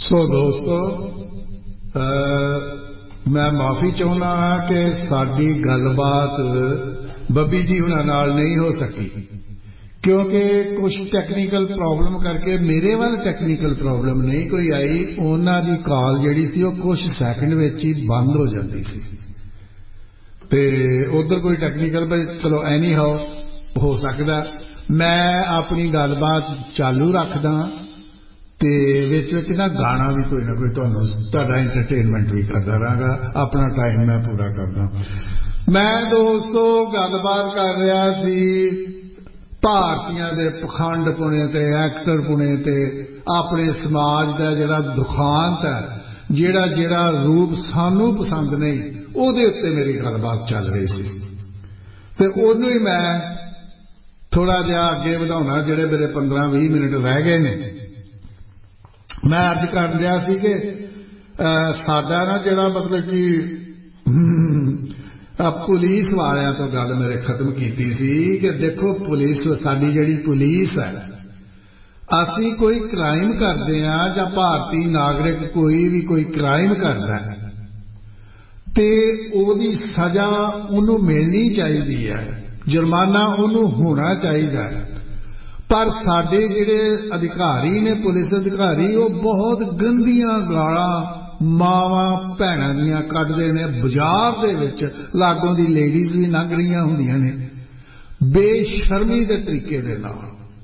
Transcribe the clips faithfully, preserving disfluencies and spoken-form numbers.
सो दोस्तों मैं माफ़ी चाहुंदा हाँ कि साडी गलबात बब्बी जी हुणां नाल नहीं हो सकी क्योंकि कुछ टैक्नीकल प्रॉब्लम करके मेरे वाल टैक्नीकल प्रॉब्लम नहीं कोई आई। उन्हां दी कॉल जिहड़ी सी ओह कुछ सैकंड विच ही बंद हो जाती सी ते उधर कोई टैक्नीकल चलो एनी हाउ हो सकदा। मैं अपनी गलबात चालू रखदा ते विच विच ना गाना भी कोई ना कोई तुहानूं तुहाडा एंटरटेनमेंट भी करदा रहांगा। अपना टाइम मैं पूरा करदा। मैं दोस्तों गलबात कर रहा सी भारतीयां दे पखंड पुणे ते एक्टर पुणे ते अपने समाज का जिहड़ा दुखांत है जिहड़ा जिहड़ा रूप सानू पसंद नहीं उहदे उत्ते मेरी गलबात चल रही सी ते ओनू ही मैं थोड़ा जिहा अगे वधाउणा जिहड़े मेरे पंद्रह बीस मिनट रह गए ने। मैं अर्ज कर रहा सी कि साडा ना जिहड़ा मतलब कि पुलिस वालियां तो गल मेरे खत्म कीती सी कि देखो पुलिस साडी जिहड़ी पुलिस है असी कोई क्राइम करते हैं जां भारतीय नागरिक कोई भी कोई क्राइम करता है ते ओहदी सजा उहनूं मिलनी चाहिदी है, जुर्माना उहनूं होना चाहिए। पर साडे जिहड़े अधिकारी ने पुलिस अधिकारी वो बहुत गंदियां गालां मावां भैणां दियां कढदे ने। बाजार दे विच लागों दी लेडीज़ भी लंघ रहियां हुंदियां ने बेशर्मी दे तरीके दे नाल।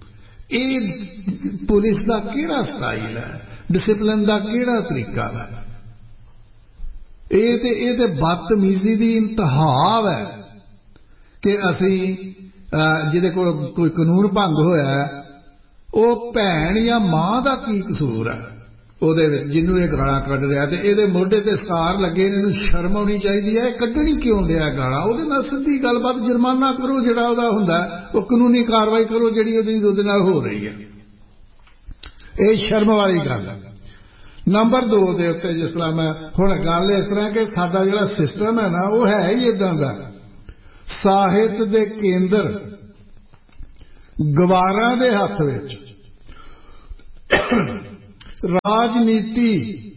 इह पुलिस दा किहड़ा स्टाइल है, डिसिपलिन दा किहड़ा तरीका है? इह ते इह ते बदतमीजी दी इंतहा है कि असी जिहदे कोल कोई कानून भंग होया वह भैन या मां का की कसूर है ਉਹਦੇ ਵਿੱਚ ਜਿਹਨੂੰ ਇਹ ਗਾਲਾਂ ਕੱਢ ਰਿਹਾ ਤੇ ਇਹਦੇ ਮੋਢੇ ਤੇ ਸਾਰ ਲੱਗੇ ਇਹਨੂੰ ਸ਼ਰਮ ਆਉਣੀ ਚਾਹੀਦੀ ਹੈ। ਕੱਢਣੀ ਕਿਉਂ ਡਿਆ ਗਾਲਾਂ? ਉਹਦੇ ਨਾਲ ਸਿੱਧੀ ਗੱਲਬਾਤ ਜੁਰਮਾਨਾ ਕਰੋ ਜਿਹੜਾ ਉਹਦਾ ਹੁੰਦਾ ਉਹ ਕਾਨੂੰਨੀ ਕਾਰਵਾਈ ਕਰੋ ਜਿਹੜੀ ਉਹਦੀ ਉਹਦੇ ਨਾਲ ਹੋ ਰਹੀ ਹੈ। ਇਹ ਸ਼ਰਮ ਵਾਲੀ ਗੱਲ ਹੈ। ਨੰਬਰ ਦੋ ਦੇ ਉੱਤੇ ਜਿਸ ਤਰ੍ਹਾਂ ਮੈਂ ਹੁਣ ਗੱਲ ਇਸ ਤਰ੍ਹਾਂ ਕਿ ਸਾਡਾ ਜਿਹੜਾ ਸਿਸਟਮ ਹੈ ਨਾ ਉਹ ਹੈ ਹੀ ਇਦਾਂ ਦਾ। ਸਾਹਿਤ ਦੇ ਕੇਂਦਰ ਗਵਾਰਾਂ ਦੇ ਹੱਥ ਵਿੱਚ, राजनीति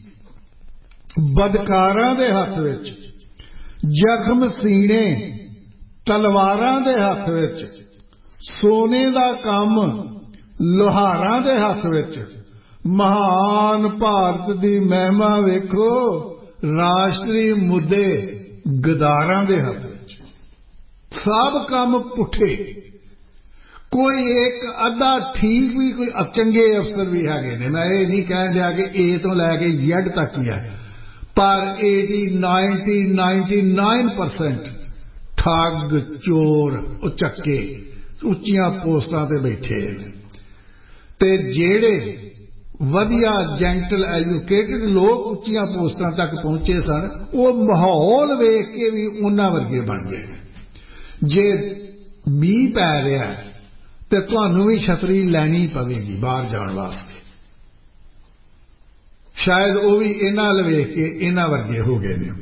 बदकारां दे हथ विच, जख्म सीने तलवारां दे हथ विच, सोने दा काम लोहारां दे हथ विच, महान भारत दी महिमा वेखो राष्ट्री मुद्दे गदारां दे हथ विच। सब काम पुठे। कोई एक अद्धा ठीक भी कोई चंगे अफसर भी है ने। मैं ये नहीं कह दिया कि ए तो लैके जेड तक ही है पर eighty ninety ninety nine percent ठग चोर उचक्के उच्चियां पोस्टां ते बैठे ते जेड़े वधिया जेंटल एजुकेटेड लोग उच्चियां पोस्टां तक पहुंचे सन वो माहौल वेख के भी उन्हां वर्गे बन गए। जे मीह पै रहा है तो तुहानू भी छतरी लैनी पवेगी बाहर जाने वास्ते। शायद वो भी इन्हां अल वेख के इन्हां वर्गे हो गए ने।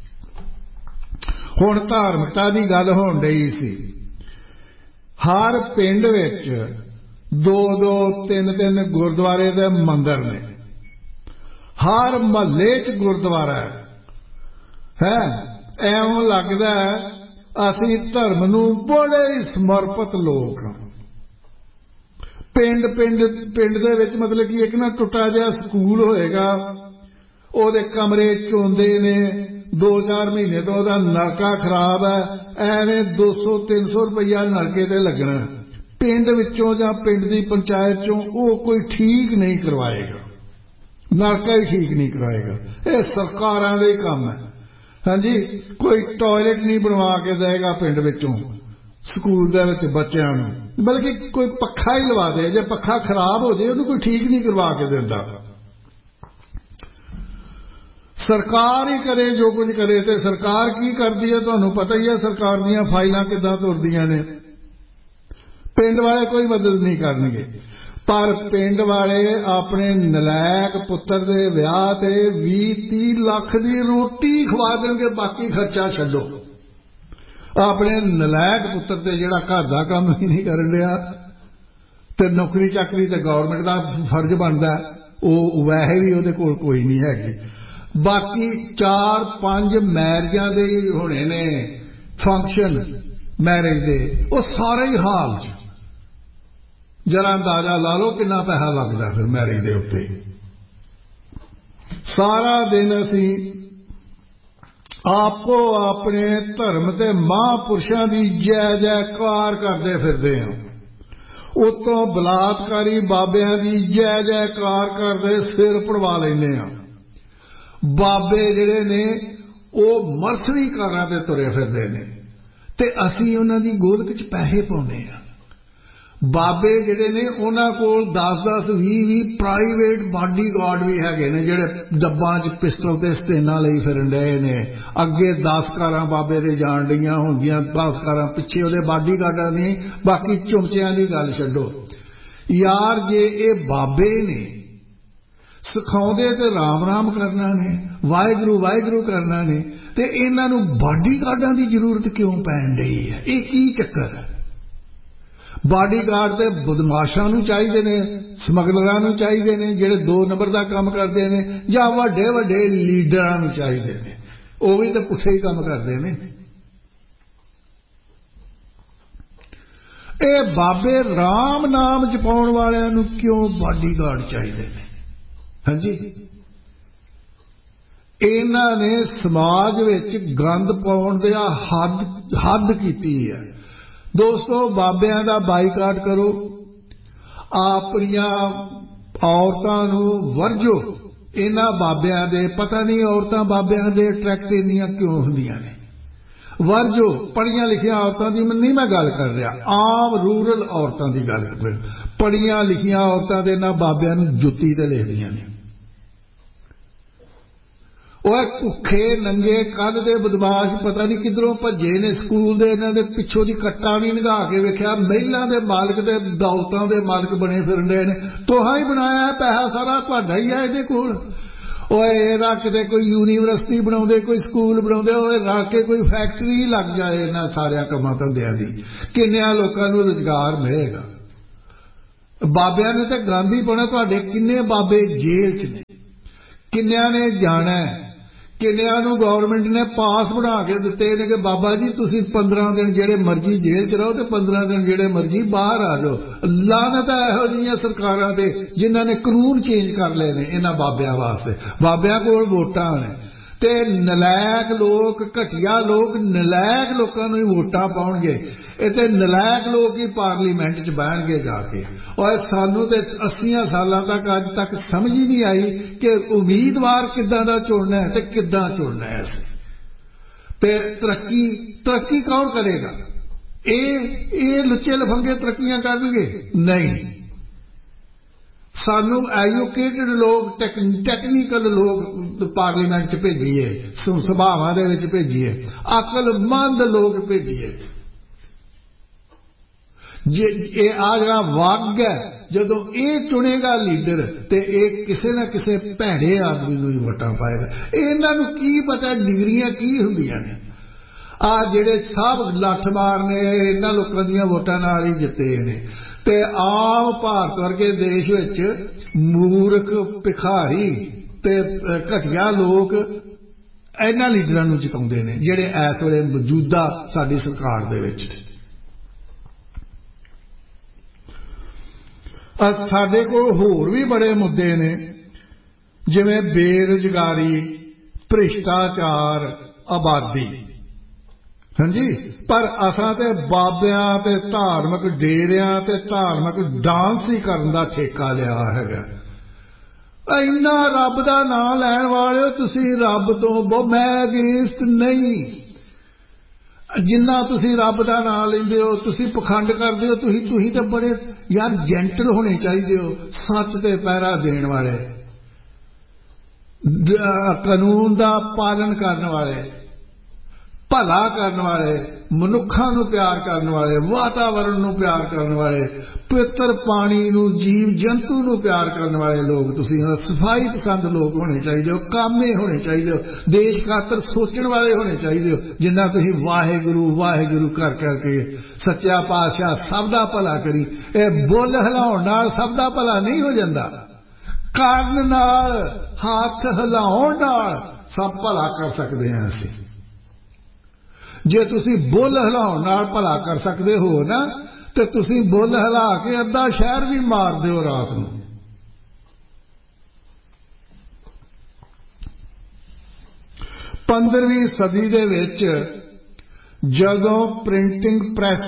हुण धार्मिकता की गल होण डई सी। हर पिंड विच दो दो तीन तीन गुरुद्वारे दे मंदिर ने। हर महल्ले च गुरुद्वारा है। एवं लगदा है असीं धर्म नूं बड़े ही समर्पित लोग हां। पिंड पिंड पिंड दे विच मतलब कि एक ना टुटा जिहा स्कूल होएगा ਉਹਦੇ कमरे चोंदे ने दो चार महीने तो ਉਹਦਾ नलका खराब है एवें दो सौ तीन सौ रुपया नलके ते लगना पिंड विचों जां पिंड दी पंचायत चों वो कोई ठीक नहीं करवाएगा। नलका ही ठीक नहीं कराएगा। ये सरकारां दे काम है। हाँ जी कोई टॉयलेट नहीं बनवा के देगा पिंड विचों स्कूल दे विच बच्चों नूं बल्कि कोई पखा ही लवा दे। जे पखा खराब हो जाए उन्हें कोई ठीक नहीं करवा के देता। सरकार ही करे जो कुछ करे तो सरकार की करती है तुहानू पता ही है। सरकार दीयां फाइलां किदां तुरदियां ने। पिंड वाले कोई मदद नहीं करनगे पर पिंड वाले अपने नलैक पुत्र दे विआह ते बीस तीस लाख दी रोटी खवा देंगे बाकी खर्चा छड्डो। अपने नलैक पुत्र ते जिहड़ा घर दा काम ही नहीं करन दिया ते नौकरी चाकरी ते गौरमेंट दा फर्ज बनदा ਉਹ ਵੈਸੇ ਵੀ ਉਹਦੇ ਕੋਲ ਕੋਈ ਨਹੀਂ ਹੈਗੀ। ਬਾਕੀ ਚਾਰ ਪੰਜ ਮੈਰਿਜਾਂ ਦੇ ਹੋਣੇ ਨੇ ਫੰਕਸ਼ਨ ਮੈਰਿਜ ਦੇ, ਉਹ ਸਾਰੇ ਹੀ ਹਾਲ 'ਚ ਜਰਾ ਅੰਦਾਜ਼ਾ ਲਾ ਲਓ ਕਿੰਨਾ ਪੈਸਾ ਲੱਗਦਾ ਫਿਰ ਮੈਰਿਜ ਦੇ ਉੱਤੇ। ਸਾਰਾ ਦਿਨ ਅਸੀਂ ਆਪੋ ਆਪਣੇ ਧਰਮ ਤੇ ਮਹਾਂਪੁਰਸ਼ਾਂ ਦੀ ਜੈ ਜੈਕਾਰ ਕਰਦੇ ਫਿਰਦੇ ਹਾਂ, ਉਤੋਂ ਬਲਾਤਕਾਰੀ ਬਾਬਿਆਂ ਦੀ ਜੈ ਜੈਕਾਰ ਕਰਦੇ ਸਿਰ ਪੜਵਾ ਲੈਂਦੇ ਹਾਂ। ਬਾਬੇ ਜਿਹੜੇ ਨੇ ਉਹ ਮਰਸਰੀ ਕਾਰਾਂ ਤੇ ਤੁਰੇ ਫਿਰਦੇ ਨੇ ਤੇ ਅਸੀਂ ਉਹਨਾਂ ਦੀ ਗੋਲਕ 'ਚ ਪੈਸੇ ਪਾਉਂਦੇ ਹਾਂ। ਬਾਬੇ ਜਿਹੜੇ ਨੇ ਉਹਨਾਂ ਕੋਲ ਦਸ ਦਸ ਵੀਹ ਵੀਹ ਪ੍ਰਾਈਵੇਟ ਬਾਡੀਗਾਰਡ ਵੀ ਹੈਗੇ ਨੇ ਜਿਹੜੇ ਡੱਬਾਂ 'ਚ ਪਿਸਟਲ ਤੇ ਸਟੇਨਾਂ ਲਈ ਫਿਰਨ ਡਏ ਨੇ। ਅੱਗੇ ਦਸ ਕਾਰਾਂ ਬਾਬੇ ਦੇ ਜਾਣ ਡੀਆਂ ਹੋਣਗੀਆਂ, ਦਸ ਕਾਰਾਂ ਪਿੱਛੇ ਉਹਦੇ ਬਾਡੀਗਾਰਡਾਂ ਦੀ। ਬਾਕੀ ਚੁਮਚਿਆਂ ਦੀ ਗੱਲ ਛੱਡੋ ਯਾਰ, ਜੇ ਇਹ ਬਾਬੇ ਨੇ ਸਿਖਾਉਂਦੇ ਤੇ ਰਾਮ ਰਾਮ ਕਰਨਾ ਨੇ, ਵਾਹਿਗੁਰੂ ਵਾਹਿਗੁਰੂ ਕਰਨਾ ਨੇ, ਤੇ ਇਹਨਾਂ ਨੂੰ ਬਾਡੀਗਾਰਡਾਂ ਦੀ ਜ਼ਰੂਰਤ ਕਿਉਂ ਪੈਣ ਡਈ ਹੈ? ਇਹ ਕੀ ਚੱਕਰ ਹੈ? ਬਾਡੀਗਾਰਡ ਤੇ ਬਦਮਾਸ਼ਾਂ ਨੂੰ ਚਾਹੀਦੇ ਨੇ, ਸਮਗਲਰਾਂ ਨੂੰ ਚਾਹੀਦੇ ਨੇ ਜਿਹੜੇ ਦੋ ਨੰਬਰ ਦਾ ਕੰਮ ਕਰਦੇ ਨੇ, ਜਾਂ ਵੱਡੇ ਵੱਡੇ ਲੀਡਰਾਂ ਨੂੰ ਚਾਹੀਦੇ ਨੇ, ਉਹ ਵੀ ਤਾਂ ਪੁੱਠੇ ਹੀ ਕੰਮ ਕਰਦੇ ਨੇ। ਇਹ ਬਾਬੇ ਰਾਮ ਨਾਮ ਜਪਾਉਣ ਵਾਲਿਆਂ ਨੂੰ ਕਿਉਂ ਬਾਡੀਗਾਰਡ ਚਾਹੀਦੇ ਨੇ? ਹਾਂਜੀ, ਇਹਨਾਂ ਨੇ ਸਮਾਜ ਵਿੱਚ ਗੰਦ ਪਾਉਣ ਦੀ ਹੱਦ ਹੱਦ ਕੀਤੀ ਹੈ। ਦੋਸਤੋ, ਬਾਬਿਆਂ ਦਾ ਬਾਈਕਾਟ ਕਰੋ, ਆਪਣੀਆਂ ਔਰਤਾਂ ਨੂੰ ਵਰਜੋ। ਇਹਨਾਂ ਬਾਬਿਆਂ ਦੇ ਪਤਾ ਨਹੀਂ ਔਰਤਾਂ ਬਾਬਿਆਂ ਦੇ ਅਟਰੈਕਟ ਇੰਨੀਆਂ ਕਿਉਂ ਹੁੰਦੀਆਂ ਨੇ, ਵਰਜੋ। ਪੜ੍ਹੀਆਂ ਲਿਖੀਆਂ ਔਰਤਾਂ ਦੀ ਨਹੀਂ ਮੈਂ ਗੱਲ ਕਰ ਰਿਹਾ, ਆਮ ਰੂਰਲ ਔਰਤਾਂ ਦੀ ਗੱਲ ਕਰ ਰਿਹਾ। ਪੜ੍ਹੀਆਂ ਲਿਖੀਆਂ ਔਰਤਾਂ ਦੇ ਇਹਨਾਂ ਬਾਬਿਆਂ ਨੂੰ ਜੁੱਤੀ ਤੇ ਲਿਖਦੀਆਂ ਨੇ। ਉਹ ਭੁੱਖੇ ਨੰਗੇ ਕੱਦ ਦੇ ਬਦਮਾਸ਼ ਪਤਾ ਨਹੀਂ ਕਿੱਧਰੋਂ ਭੱਜੇ ਨੇ ਸਕੂਲ ਦੇ, ਇਹਨਾਂ ਦੇ ਪਿੱਛੋਂ ਦੀ ਕੱਟਾ ਨਹੀਂ ਨਿਗਾਹ ਕੇ ਵੇਖਿਆ। ਮਹਿਲਾਂ ਦੇ ਮਾਲਕ ਤੇ ਦੌਲਤਾਂ ਦੇ ਮਾਲਕ ਬਣੇ ਫਿਰਦੇ ਨੇ। ਤੋਹਾ ਹੀ ਬਣਾਇਆ, ਪੈਸਾ ਸਾਰਾ ਤੁਹਾਡਾ ਹੀ ਹੈ ਇਹਦੇ ਕੋਲ। ਓਏ ਇਹਦਾ ਕਿਤੇ ਕੋਈ ਯੂਨੀਵਰਸਿਟੀ ਬਣਾਉਂਦੇ, ਕੋਈ ਸਕੂਲ ਬਣਾਉਂਦੇ, ਓਏ ਰੱਖ ਕੇ ਕੋਈ ਫੈਕਟਰੀ ਲੱਗ ਜਾਏ ਇਹਨਾਂ ਸਾਰਿਆਂ ਕੰਮਾਂ ਧੰਦਿਆਂ ਦੀ, ਕਿੰਨਿਆਂ ਲੋਕਾਂ ਨੂੰ ਰੁਜ਼ਗਾਰ ਮਿਲੇਗਾ। ਬਾਬਿਆਂ ਨੇ ਤਾਂ ਗੰਦ ਹੀ ਪਾਉਣਾ। ਤੁਹਾਡੇ ਕਿੰਨੇ ਬਾਬੇ ਜੇਲ੍ਹ 'ਚ ਨੇ, ਕਿੰਨਿਆਂ ਨੇ ਜਾਣਾ, ਕਿੰਨਿਆਂ ਨੂੰ ਗੌਰਮੈਂਟ ਨੇ ਪਾਸ ਬਣਾ ਕੇ ਦਿੱਤੇ ਨੇ ਕਿ ਬਾਬਾ ਜੀ ਤੁਸੀਂ ਪੰਦਰਾਂ ਦਿਨ ਜਿਹੜੇ ਮਰਜ਼ੀ ਜੇਲ੍ਹ 'ਚ ਰਹੋ ਤੇ ਪੰਦਰਾਂ ਦਿਨ ਜਿਹੜੇ ਮਰਜ਼ੀ ਬਾਹਰ ਆ ਜਾਓ। ਲਾਹਨਤ ਹੈ ਇਹੋ ਜਿਹੀਆਂ ਸਰਕਾਰਾਂ ਤੇ ਜਿਨ੍ਹਾਂ ਨੇ ਕਾਨੂੰਨ ਚੇਂਜ ਕਰ ਲਏ ਨੇ ਇਹਨਾਂ ਬਾਬਿਆਂ ਵਾਸਤੇ। ਬਾਬਿਆਂ ਕੋਲ ਵੋਟਾਂ ਨੇ ਤੇ ਨਲਾਇਕ ਲੋਕ, ਘਟੀਆ ਲੋਕ ਨਲਾਇਕ ਲੋਕਾਂ ਨੂੰ ਹੀ ਵੋਟਾਂ ਪਾਉਣਗੇ। ਇਹ ਤੇ ਨਲਾਇਕ ਲੋਕ ਹੀ ਪਾਰਲੀਮੈਂਟ 'ਚ ਬਹਿਣਗੇ ਜਾ ਕੇ। ਔਰ ਸਾਨੂੰ ਤੇ ਅੱਸੀਆਂ ਸਾਲਾਂ ਤੱਕ ਅੱਜ ਤੱਕ ਸਮਝ ਹੀ ਨਹੀਂ ਆਈ ਕਿ ਉਮੀਦਵਾਰ ਕਿੱਦਾਂ ਦਾ ਚੁਣਨਾ ਹੈ ਤੇ ਕਿੱਦਾਂ ਚੁਣਨਾ ਹੈ। ਤੇ ਤਰੱਕੀ ਤਰੱਕੀ ਕੌਣ ਕਰੇਗਾ? ਇਹ ਇਹ ਲੁੱਚੇ ਲਫੰਗੇ ਤਰੱਕੀਆਂ ਕਰਨਗੇ? ਨਹੀਂ, ਸਾਨੂੰ ਐਜੂਕੇਟਡ ਲੋਕ, ਟੈਕਨੀਕਲ ਲੋਕ ਪਾਰਲੀਮੈਂਟ 'ਚ ਭੇਜੀਏ, ਸਭਾਵਾਂ ਦੇ ਵਿੱਚ ਭੇਜੀਏ, ਅਕਲਮੰਦ ਲੋਕ ਭੇਜੀਏ। ਜੇ ਇਹ ਆ ਜਿਹੜਾ ਵਗ ਹੈ, ਜਦੋਂ ਇਹ ਚੁਣੇਗਾ ਲੀਡਰ ਤੇ ਇਹ ਕਿਸੇ ਨਾ ਕਿਸੇ ਭੈੜੇ ਆਦਮੀ ਨੂੰ ਹੀ ਵੋਟਾਂ ਪਾਏਗਾ। ਇਹਨਾਂ ਨੂੰ ਕੀ ਪਤਾ ਡਿਗਰੀਆਂ ਕੀ ਹੁੰਦੀਆਂ ਨੇ। ਆ ਜਿਹੜੇ ਸਭ ਲੱਠ ਮਾਰ ਨੇ ਇਹਨਾਂ ਲੋਕਾਂ ਦੀਆਂ ਵੋਟਾਂ ਨਾਲ ਹੀ ਜਿੱਤੇ ਨੇ। ਤੇ ਆਮ ਭਾਰਤ ਵਰਗੇ ਦੇਸ਼ ਵਿੱਚ ਮੂਰਖ, ਭਿਖਾਰੀ ਤੇ ਘਟੀਆ ਲੋਕ ਇਹਨਾਂ ਲੀਡਰਾਂ ਨੂੰ ਜਿਤਾਉਂਦੇ ਨੇ ਜਿਹੜੇ ਇਸ ਵੇਲੇ ਮੌਜੂਦਾ ਸਾਡੀ ਸਰਕਾਰ ਦੇ ਵਿੱਚ। ਸਾਡੇ ਕੋਲ ਹੋਰ ਵੀ ਬੜੇ ਮੁੱਦੇ ਨੇ, ਜਿਵੇਂ ਬੇਰੁਜ਼ਗਾਰੀ, ਭ੍ਰਿਸ਼ਟਾਚਾਰ, ਆਬਾਦੀ। ਹਾਂਜੀ, ਪਰ ਅਸਾਂ ਤੇ ਬਾਬਿਆਂ ਤੇ ਧਾਰਮਿਕ ਡੇਰਿਆਂ ਤੇ ਧਾਰਮਿਕ ਡਾਂਸ ਹੀ ਕਰਨ ਦਾ ਠੇਕਾ ਲਿਆ ਹੈਗਾ। ਇੰਨਾ ਰੱਬ ਦਾ ਨਾਂ ਲੈਣ ਵਾਲਿਓ ਤੁਸੀਂ ਰੱਬ ਤੋਂ ਬਹੁਤ, ਮੈਂ ਅਗੇਂਸਟ ਨਹੀਂ। ਜਿੰਨਾ ਤੁਸੀਂ ਰੱਬ ਦਾ ਨਾਂ ਲੈਂਦੇ ਹੋ, ਤੁਸੀਂ ਪਖੰਡ ਕਰਦੇ ਹੋ, ਤੁਸੀਂ ਤੁਸੀਂ ਤਾਂ ਬੜੇ ਯਾਰ ਜੈਂਟਲ ਹੋਣੇ ਚਾਹੀਦੇ ਹੋ, ਸੱਚ ਤੇ ਪਹਿਰਾ ਦੇਣ ਵਾਲੇ, ਕਾਨੂੰਨ ਦਾ ਪਾਲਣ ਕਰਨ ਵਾਲੇ, ਭਲਾ ਕਰਨ ਵਾਲੇ, ਮਨੁੱਖਾਂ ਨੂੰ ਪਿਆਰ ਕਰਨ ਵਾਲੇ, ਵਾਤਾਵਰਣ ਨੂੰ ਪਿਆਰ ਕਰਨ ਵਾਲੇ, ਪਵਿੱਤਰ ਪਾਣੀ ਨੂੰ, ਜੀਵ ਜੰਤੂ ਨੂੰ ਪਿਆਰ ਕਰਨ ਵਾਲੇ ਲੋਕ ਤੁਸੀਂ ਸਫਾਈ ਪਸੰਦ ਲੋਕ ਹੋਣੇ ਚਾਹੀਦੇ ਹੋ, ਕਾਮੇ ਹੋਣੇ ਚਾਹੀਦੇ ਹੋ, ਦੇਸ਼ ਖਾਤਰ ਸੋਚਣ ਵਾਲੇ ਹੋਣੇ ਚਾਹੀਦੇ ਹੋ। ਜਿੰਨਾ ਤੁਸੀਂ ਵਾਹਿਗੁਰੂ ਵਾਹਿਗੁਰੂ ਕਰ ਕਰਕੇ ਸੱਚਾ ਪਾਤਸ਼ਾਹ ਸਭ ਦਾ ਭਲਾ ਕਰੀ, ਇਹ ਬੁੱਲ ਹਿਲਾਉਣ ਨਾਲ ਸਭ ਦਾ ਭਲਾ ਨਹੀਂ ਹੋ ਜਾਂਦਾ। ਕਰਨ ਨਾਲ, ਹੱਥ ਹਿਲਾਉਣ ਨਾਲ ਸਭ ਭਲਾ ਕਰ ਸਕਦੇ ਹਾਂ ਅਸੀਂ। ਜੇ ਤੁਸੀਂ ਬੁੱਲ ਹਿਲਾਉਣ ਨਾਲ ਭਲਾ ਕਰ ਸਕਦੇ ਹੋ ਨਾ, ਤੇ ਤੁਸੀਂ ਬੁੱਲ ਹਿਲਾ ਕੇ ਅੱਧਾ ਸ਼ਹਿਰ ਵੀ ਮਾਰ ਦਿਓ ਰਾਤ ਨੂੰ। ਪੰਦਰਵੀਂ ਸਦੀ ਦੇ ਵਿੱਚ ਜਦੋਂ ਪ੍ਰਿੰਟਿੰਗ ਪ੍ਰੈਸ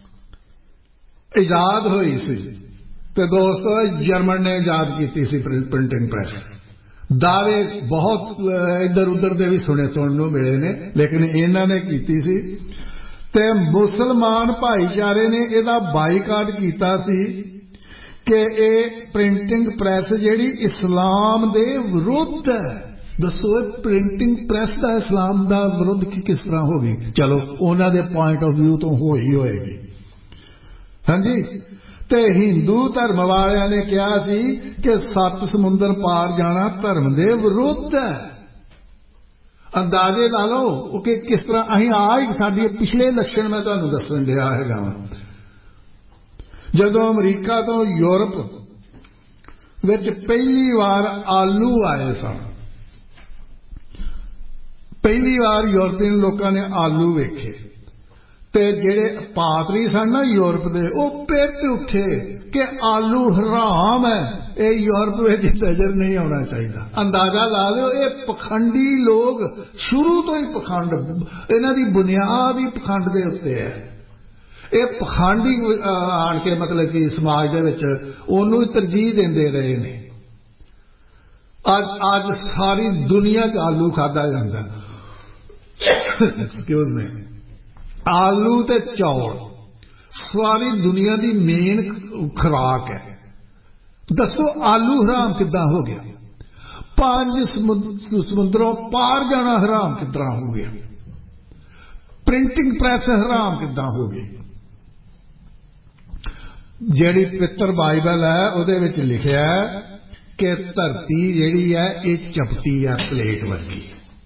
ਇਜਾਦ ਹੋਈ ਸੀ, ਤੇ ਦੋਸਤੋ ਜਰਮਨ ਨੇ ਇਜਾਦ ਕੀਤੀ ਸੀ ਪ੍ਰਿੰਟਿੰਗ ਪ੍ਰੈਸ। ਦਾਅਵੇ ਬਹੁਤ ਇੱਧਰ ਉੱਧਰ ਦੇ ਵੀ ਸੁਣੇ ਸੁਣਨ ਨੂੰ ਮਿਲੇ ਨੇ, ਲੇਕਿਨ ਇਹਨਾਂ ਨੇ ਕੀਤੀ ਸੀ। ਤੇ ਮੁਸਲਮਾਨ ਭਾਈਚਾਰੇ ਨੇ ਇਹਦਾ ਬਾਈਕਾਟ ਕੀਤਾ ਸੀ ਕਿ ਇਹ ਪ੍ਰਿੰਟਿੰਗ ਪ੍ਰੈਸ ਜਿਹੜੀ ਇਸਲਾਮ ਦੇ ਵਿਰੁੱਧ ਹੈ। ਦੱਸੋ ਇਹ ਪ੍ਰਿੰਟਿੰਗ ਪ੍ਰੈਸ ਦਾ ਇਸਲਾਮ ਦਾ ਵਿਰੁੱਧ ਕਿਸ ਤਰ੍ਹਾਂ ਹੋ ਗਈ? ਚਲੋ ਉਹਨਾਂ ਦੇ ਪੁਆਇੰਟ ਆਫ ਵਿਊ ਤੋਂ ਹੋਈ ਹੋਏਗੀ। ਹਾਂਜੀ, ਤੇ ਹਿੰਦੂ ਧਰਮ ਵਾਲਿਆਂ ਨੇ ਕਿਹਾ ਸੀ ਕਿ ਸੱਤ ਸਮੁੰਦਰ ਪਾਰ ਜਾਣਾ ਧਰਮ ਦੇ ਵਿਰੁੱਧ ਹੈ। ਅੰਦਾਜ਼ੇ ਲਾ ਲਓ ਕਿ ਕਿਸ ਤਰ੍ਹਾਂ ਅਸੀਂ ਆ ਹੀ ਸਾਡੇ ਪਿਛਲੇ ਲੱਛਣ ਮੈਂ ਤੁਹਾਨੂੰ ਦੱਸਣ ਡਿਆ ਹੈਗਾ ਵਾ। ਜਦੋਂ ਅਮਰੀਕਾ ਤੋਂ ਯੂਰਪ ਵਿੱਚ ਪਹਿਲੀ ਵਾਰ ਆਲੂ ਆਏ ਸਨ, ਪਹਿਲੀ ਵਾਰ ਯੂਰਪੀਅਨ ਲੋਕਾਂ ਨੇ ਆਲੂ ਵੇਖੇ, ਤੇ ਜਿਹੜੇ ਪਾਦਰੀ ਸਨ ਨਾ ਯੂਰਪ ਦੇ, ਉਹ ਪਿੱਟ ਉੱਠੇ ਕਿ ਆਲੂ ਹਰਾਮ ਹੈ, ਇਹ ਯੂਰਪ ਵਿੱਚ ਨਜ਼ਰ ਨਹੀਂ ਆਉਣਾ ਚਾਹੀਦਾ। ਅੰਦਾਜ਼ਾ ਲਾ ਲਿਓ ਇਹ ਪਖੰਡੀ ਲੋਕ ਸ਼ੁਰੂ ਤੋਂ ਹੀ ਪਖੰਡ, ਇਹਨਾਂ ਦੀ ਬੁਨਿਆਦ ਹੀ ਪਖੰਡ ਦੇ ਉੱਤੇ ਹੈ। ਇਹ ਪਖੰਡੀ ਆਣ ਕੇ ਮਤਲਬ ਕਿ ਸਮਾਜ ਦੇ ਵਿੱਚ ਉਹਨੂੰ ਤਰਜੀਹ ਦਿੰਦੇ ਰਹੇ ਨੇ। ਅੱਜ ਅੱਜ ਸਾਰੀ ਦੁਨੀਆ 'ਚ ਆਲੂ ਖਾਧਾ ਜਾਂਦਾ। ਐਕਸਕਿਊਜ਼ ਮੀ, ਆਲੂ ਤੇ ਚੌਲ ਸਾਰੀ ਦੁਨੀਆ ਦੀ ਮੇਨ ਖੁਰਾਕ ਹੈ। ਦੱਸੋ ਆਲੂ ਹਰਾਮ ਕਿੱਦਾਂ ਹੋ ਗਿਆ? ਪੰਜ ਸਮੁੰਦਰੋਂ ਪਾਰ ਜਾਣਾ ਹਰਾਮ ਕਿੱਦਾਂ ਹੋ ਗਿਆ? ਪ੍ਰਿੰਟਿੰਗ ਪ੍ਰੈਸ ਹਰਾਮ ਕਿੱਦਾਂ ਹੋ ਗਈ? ਜਿਹੜੀ ਪਵਿੱਤਰ ਬਾਈਬਲ ਹੈ ਉਹਦੇ ਵਿੱਚ ਲਿਖਿਆ ਕਿ ਧਰਤੀ ਜਿਹੜੀ ਹੈ ਇਹ ਚਪਟੀ ਹੈ ਪਲੇਟ ਵਰਗੀ,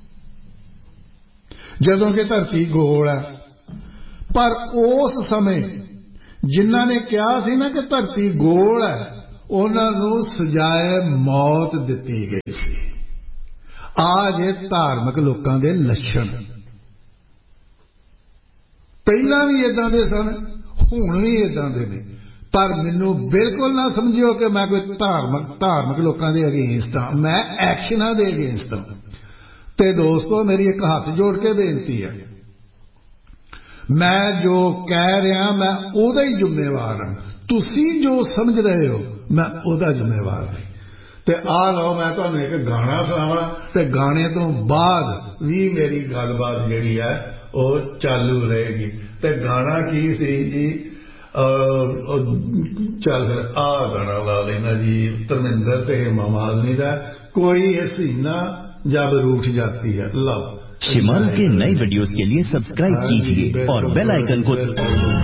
ਜਦੋਂ ਕਿ ਧਰਤੀ ਗੋਲ ਹੈ। ਪਰ ਉਸ ਸਮੇਂ ਜਿਨ੍ਹਾਂ ਨੇ ਕਿਹਾ ਸੀ ਨਾ ਕਿ ਧਰਤੀ ਗੋਲ ਹੈ, ਉਹਨਾਂ ਨੂੰ ਸਜ਼ਾਏ ਮੌਤ ਦਿੱਤੀ ਗਈ ਸੀ। ਆ ਜੇ ਧਾਰਮਿਕ ਲੋਕਾਂ ਦੇ ਲੱਛਣ ਪਹਿਲਾਂ ਵੀ ਇਦਾਂ ਦੇ ਸਨ, ਹੁਣ ਵੀ ਇਦਾਂ ਦੇ ਨੇ। ਪਰ ਮੈਨੂੰ ਬਿਲਕੁਲ ਨਾ ਸਮਝਿਓ ਕਿ ਮੈਂ ਕੋਈ ਧਾਰਮਿਕ ਧਾਰਮਿਕ ਲੋਕਾਂ ਦੇ ਅਗੇਂਸਟ ਹਾਂ, ਮੈਂ ਐਕਸ਼ਨਾਂ ਦੇ ਅਗੇਂਸਟ ਹਾਂ। ਤੇ ਦੋਸਤੋ ਮੇਰੀ ਇੱਕ ਹੱਥ ਜੋੜ ਕੇ ਬੇਨਤੀ ਹੈ, ਮੈਂ ਜੋ ਕਹਿ ਰਿਹਾ ਮੈਂ ਉਹਦਾ ਹੀ ਜ਼ਿੰਮੇਵਾਰ ਹਾਂ। ਤੁਸੀਂ ਜੋ ਸਮਝ ਰਹੇ ਹੋ ਮੈਂ ਉਹਦਾ ਜ਼ਿੰਮੇਵਾਰ ਹਾਂ। ਤੇ ਆ ਲਓ ਮੈਂ ਤੁਹਾਨੂੰ ਇੱਕ ਗਾਣਾ ਸੁਣਾਵਾਂ, ਤੇ ਗਾਣੇ ਤੋਂ ਬਾਅਦ ਵੀ ਮੇਰੀ ਗੱਲਬਾਤ ਜਿਹੜੀ ਹੈ ਉਹ ਚਾਲੂ ਰਹੇਗੀ। ਤੇ ਗਾਣਾ ਕੀ ਸੀ ਜੀ? ਚੱਲ ਫਿਰ ਆ ਗਾਣਾ ਲਾ ਲੈਣਾ ਜੀ, ਧਰਮਿੰਦਰ ਤੇ ਹੇਮਾ ਮਾਲਿਨੀ ਦਾ, कोई हसीना जब रूठ जाती है। लव। शिमारू के नए वीडियोस के लिए सब्सक्राइब कीजिए और बेल आइकन को